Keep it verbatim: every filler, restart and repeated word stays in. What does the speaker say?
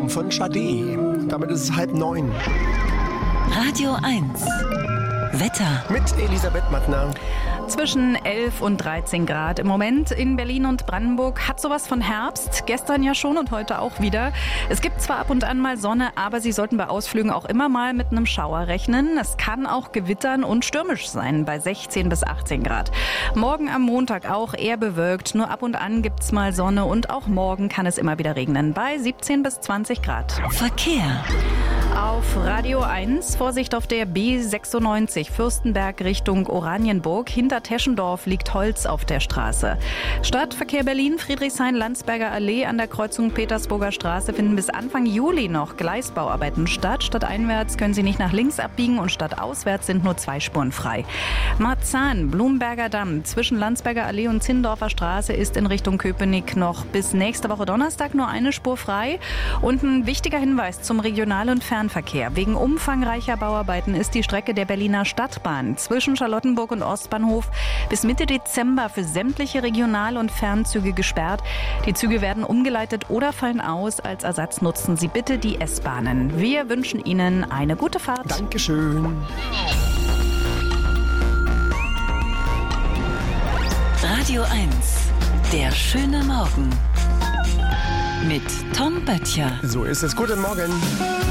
Morgen von Sade. Damit ist es halb neun. Radio eins. Wetter. Mit Elisabeth Mattner. Zwischen elf und dreizehn Grad im Moment in Berlin und Brandenburg. Hat sowas von Herbst. Gestern ja schon und heute auch wieder. Es gibt zwar ab und an mal Sonne, aber Sie sollten bei Ausflügen auch immer mal mit einem Schauer rechnen. Es kann auch gewittern und stürmisch sein bei sechzehn bis achtzehn Grad. Morgen am Montag auch eher bewölkt. Nur ab und an gibt's mal Sonne und auch morgen kann es immer wieder regnen bei siebzehn bis zwanzig Grad. Verkehr. Auf Radio eins, Vorsicht auf der B sechsundneunzig, Fürstenberg Richtung Oranienburg. Hinter Teschendorf liegt Holz auf der Straße. Stadtverkehr Berlin, Friedrichshain-Landsberger Allee an der Kreuzung Petersburger Straße finden bis Anfang Juli noch Gleisbauarbeiten statt. Stadteinwärts können Sie nicht nach links abbiegen und stadtauswärts sind nur zwei Spuren frei. Marzahn, Blumberger Damm zwischen Landsberger Allee und Zinndorfer Straße ist in Richtung Köpenick noch bis nächste Woche Donnerstag nur eine Spur frei. Und ein wichtiger Hinweis zum Regional- und Fernverkehr. Wegen umfangreicher Bauarbeiten ist die Strecke der Berliner Stadtbahn zwischen Charlottenburg und Ostbahnhof bis Mitte Dezember für sämtliche Regional- und Fernzüge gesperrt. Die Züge werden umgeleitet oder fallen aus. Als Ersatz nutzen Sie bitte die S-Bahnen. Wir wünschen Ihnen eine gute Fahrt. Dankeschön. Radio eins. Der schöne Morgen. Mit Tom Böttcher. So ist es. Guten Morgen.